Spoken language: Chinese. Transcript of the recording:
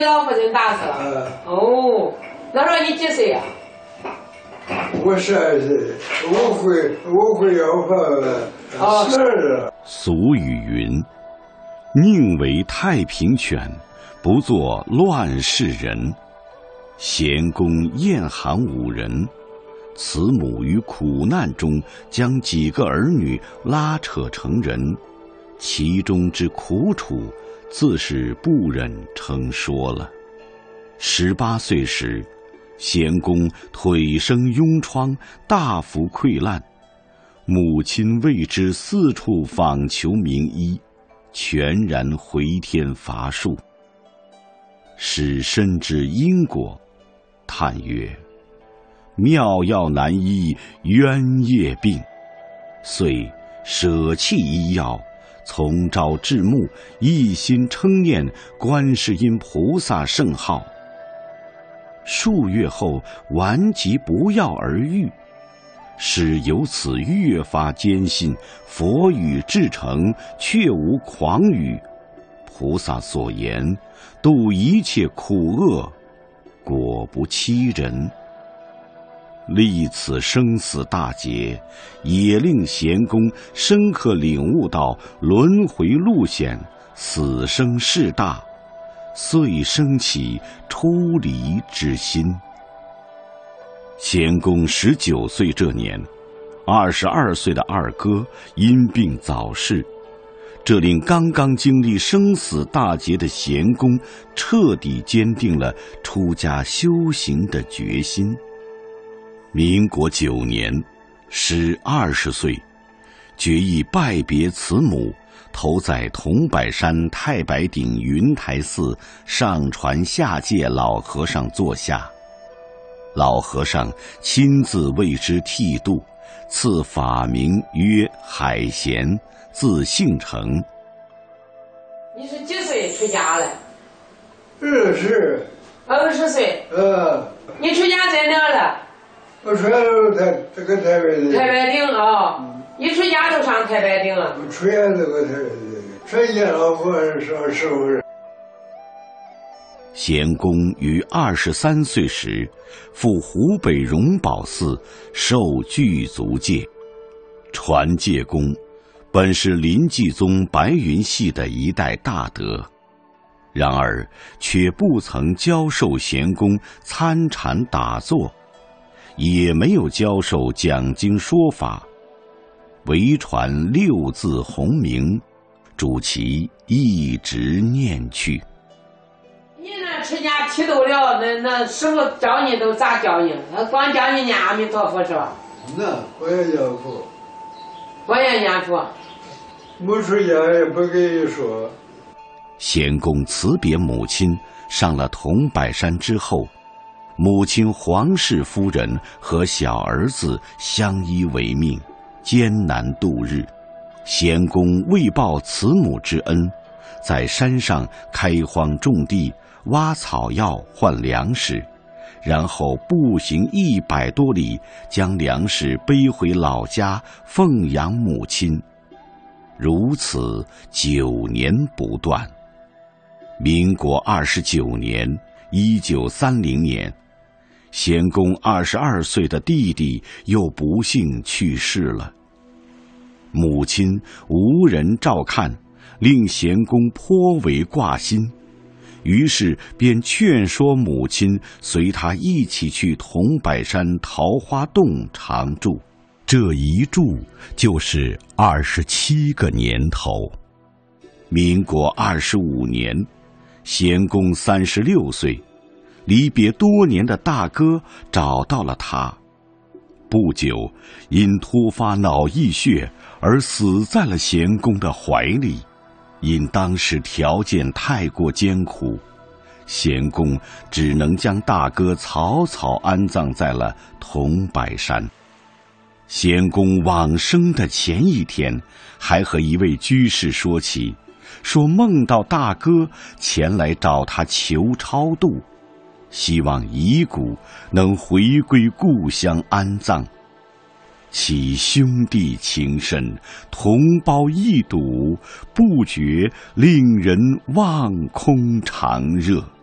老婆真大是。哦，那时候你几岁呀？ 我12岁，我会要饭12。 俗语云：“宁为太平犬，不做乱世人。”贤公厌寒5人，慈母于苦难中将几个儿女拉扯成人，其中之苦楚，自是不忍称说了。18岁时，贤公腿生痈疮，大幅溃烂，母亲为之四处访求名医，全然回天乏术。使深知因果，叹曰：“妙药难医冤业病。”遂舍弃医药，从朝至暮，一心称念观世音菩萨圣号。数月后，顽疾不药而愈，使由此越发坚信佛语至诚，确无诳语。菩萨所言，度一切苦厄，果不欺人。历此生死大劫，也令贤公深刻领悟到轮回路险，死生事大，遂生起出离之心。贤公19岁这年，22岁的二哥因病早逝，这令刚刚经历生死大劫的贤公彻底坚定了出家修行的决心。民国9年，时20岁，决意拜别慈母，投在桐柏山太白顶云台寺上传下界老和尚座下。老和尚亲自为之剃度，赐法名曰海贤，字姓成。 你是几岁出家了 20。 20岁。你出家在哪了？ 我出家这个太白顶。 太白顶啊！一出家就上太白顶了。 我出家这个太白顶，全家老和尚上15人。 贤公于23岁时，赴湖北荣宝寺受具足戒。传戒公本是临济宗白云系的一代大德，然而却不曾教授贤公参禅打坐，也没有教授讲经说法，唯传6字洪名，主其一直念去。 你那出家剃度了，那师傅教你都咋教你？光教你念阿弥陀佛是吧？ 那我也念佛。 我也念佛。 没出家也不跟你说。 贤公辞别母亲，上了桐柏山之后，母亲黄氏夫人和小儿子相依为命，艰难度日。贤公为报慈母之恩，在山上开荒种地，挖草药换粮食，然后步行100多里，将粮食背回老家奉养母亲。如此9年不断。民国29年，1930年，贤公22岁的弟弟又不幸去世了。母亲无人照看，令贤公颇为挂心，于是便劝说母亲随他一起去桐柏山桃花洞常住。这一住就是27个年头。民国25年，贤公36岁，离别多年的大哥找到了他。不久，因突发脑溢血而死在了贤公的怀里。因当时条件太过艰苦，贤公只能将大哥草草安葬在了桐柏山。贤公往生的前一天，还和一位居士说起，说梦到大哥前来找他求超度，希望遗骨能回归故乡安葬。其兄弟情深，同胞义笃，不觉令人望空长热。